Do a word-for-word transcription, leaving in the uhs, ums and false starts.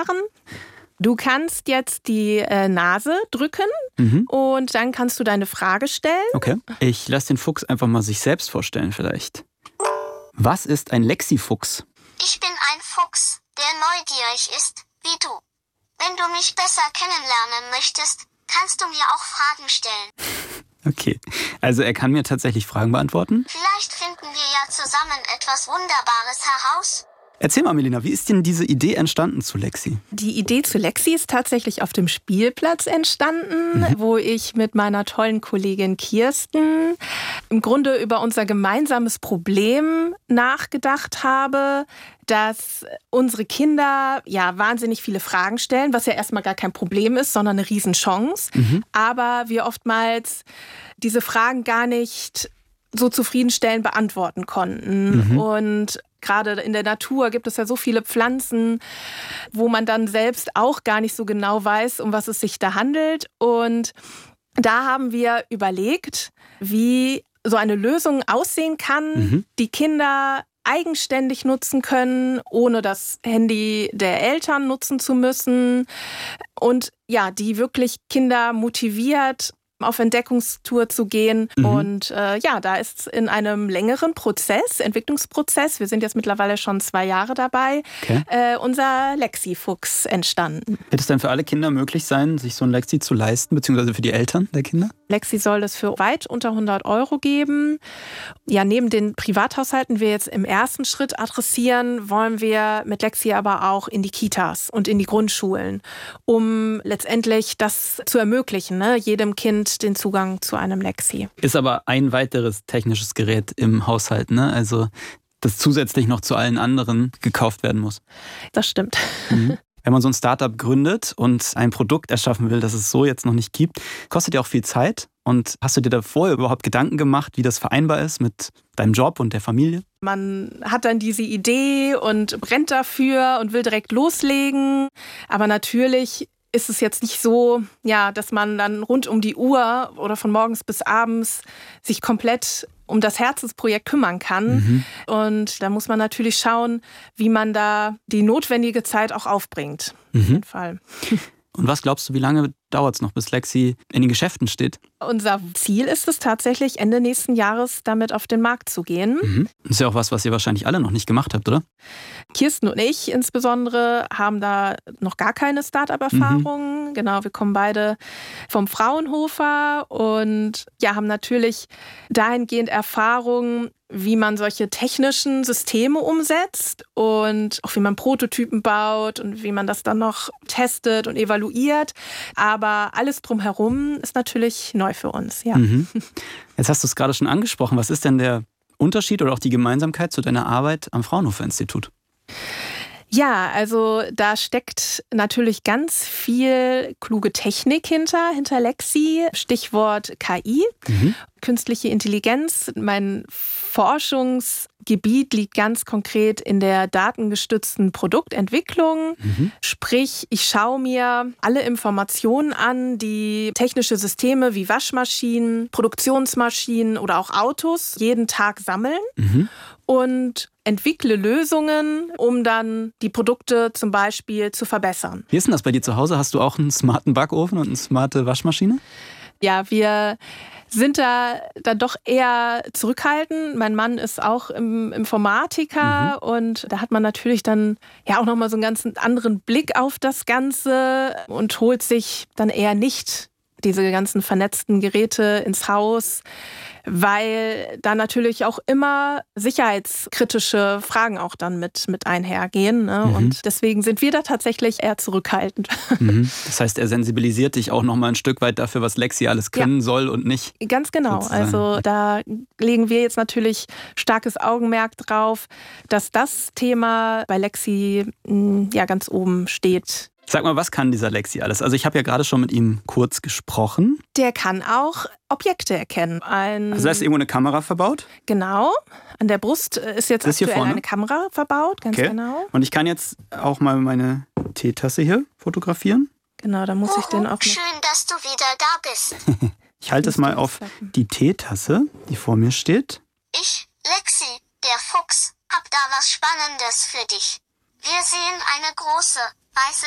machen. Du kannst jetzt die äh, Nase drücken mhm. und dann kannst du deine Frage stellen. Okay. Ich lasse den Fuchs einfach mal sich selbst vorstellen vielleicht. Was ist ein Lexi-Fuchs? Ich bin ein Fuchs, der neugierig ist, wie du. Wenn du mich besser kennenlernen möchtest, kannst du mir auch Fragen stellen. Okay, also er kann mir tatsächlich Fragen beantworten? Vielleicht finden wir ja zusammen etwas Wunderbares heraus. Erzähl mal, Melina, wie ist denn diese Idee entstanden zu Lexi? Die Idee zu Lexi ist tatsächlich auf dem Spielplatz entstanden, mhm. wo ich mit meiner tollen Kollegin Kirsten im Grunde über unser gemeinsames Problem nachgedacht habe, dass unsere Kinder ja wahnsinnig viele Fragen stellen, was ja erstmal gar kein Problem ist, sondern eine Riesenchance. Mhm. Aber wir oftmals diese Fragen gar nicht so zufriedenstellend beantworten konnten. Mhm. Und gerade in der Natur gibt es ja so viele Pflanzen, wo man dann selbst auch gar nicht so genau weiß, um was es sich da handelt. Und da haben wir überlegt, wie so eine Lösung aussehen kann, mhm. die Kinder eigenständig nutzen können, ohne das Handy der Eltern nutzen zu müssen. Und ja, die wirklich Kinder motiviert, auf Entdeckungstour zu gehen. Mhm. Und äh, ja, da ist in einem längeren Prozess, Entwicklungsprozess, wir sind jetzt mittlerweile schon zwei Jahre dabei, okay. äh, unser Lexi-Fuchs entstanden. Wird es denn für alle Kinder möglich sein, sich so ein Lexi zu leisten, beziehungsweise für die Eltern der Kinder? Lexi soll es für weit unter hundert Euro geben. Ja, neben den Privathaushalten, die wir jetzt im ersten Schritt adressieren, wollen wir mit Lexi aber auch in die Kitas und in die Grundschulen, um letztendlich das zu ermöglichen, ne? Jedem Kind den Zugang zu einem Lexi. Ist aber ein weiteres technisches Gerät im Haushalt, ne? Also das zusätzlich noch zu allen anderen gekauft werden muss. Das stimmt. Mhm. Wenn man so ein Startup gründet und ein Produkt erschaffen will, das es so jetzt noch nicht gibt, kostet ja auch viel Zeit. Und hast du dir davor überhaupt Gedanken gemacht, wie das vereinbar ist mit deinem Job und der Familie? Man hat dann diese Idee und brennt dafür und will direkt loslegen. Aber natürlich ist es jetzt nicht so, ja, dass man dann rund um die Uhr oder von morgens bis abends sich komplett um das Herzensprojekt kümmern kann. Mhm. Und da muss man natürlich schauen, wie man da die notwendige Zeit auch aufbringt. Mhm. Auf jeden Fall. Und was glaubst du, wie lange dauert es noch, bis Lexi in den Geschäften steht? Unser Ziel ist es tatsächlich, Ende nächsten Jahres damit auf den Markt zu gehen. Mhm. Das ist ja auch was, was ihr wahrscheinlich alle noch nicht gemacht habt, oder? Kirsten und ich insbesondere haben da noch gar keine Start-up-Erfahrung. Mhm. Genau, wir kommen beide vom Fraunhofer und ja, haben natürlich dahingehend Erfahrung, wie man solche technischen Systeme umsetzt und auch wie man Prototypen baut und wie man das dann noch testet und evaluiert. Aber alles drumherum ist natürlich neu für uns. Ja. Mhm. Jetzt hast du es gerade schon angesprochen. Was ist denn der Unterschied oder auch die Gemeinsamkeit zu deiner Arbeit am Fraunhofer-Institut? Ja, also da steckt natürlich ganz viel kluge Technik hinter, hinter Lexi. Stichwort K I, mhm. künstliche Intelligenz. Mein Forschungsgebiet liegt ganz konkret in der datengestützten Produktentwicklung. Mhm. Sprich, ich schaue mir alle Informationen an, die technische Systeme wie Waschmaschinen, Produktionsmaschinen oder auch Autos jeden Tag sammeln. Mhm. Und entwickle Lösungen, um dann die Produkte zum Beispiel zu verbessern. Wie ist denn das bei dir zu Hause? Hast du auch einen smarten Backofen und eine smarte Waschmaschine? Ja, wir sind da dann doch eher zurückhaltend. Mein Mann ist auch im Informatiker mhm. und da hat man natürlich dann ja auch nochmal so einen ganz anderen Blick auf das Ganze und holt sich dann eher nicht diese ganzen vernetzten Geräte ins Haus, weil da natürlich auch immer sicherheitskritische Fragen auch dann mit, mit einhergehen. Ne? Mhm. Und deswegen sind wir da tatsächlich eher zurückhaltend. Mhm. Das heißt, er sensibilisiert dich auch noch mal ein Stück weit dafür, was Lexi alles können ja. soll und nicht. Ganz genau. Sozusagen. Also da legen wir jetzt natürlich starkes Augenmerk drauf, dass das Thema bei Lexi ja ganz oben steht. Sag mal, was kann dieser Lexi alles? Also ich habe ja gerade schon mit ihm kurz gesprochen. Der kann auch Objekte erkennen. Ein also da ist irgendwo eine Kamera verbaut? Genau. An der Brust ist jetzt ist aktuell eine Kamera verbaut, ganz okay. genau. Und ich kann jetzt auch mal meine Teetasse hier fotografieren. Genau, da muss ich den auch noch... Schön, dass du wieder da bist. Ich halte es mal auf die Teetasse, die vor mir steht. Ich, Lexi, der Fuchs, hab da was Spannendes für dich. Wir sehen eine große, weiße